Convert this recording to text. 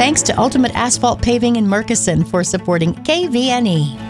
Thanks to Ultimate Asphalt Paving in Murchison for supporting KVNE.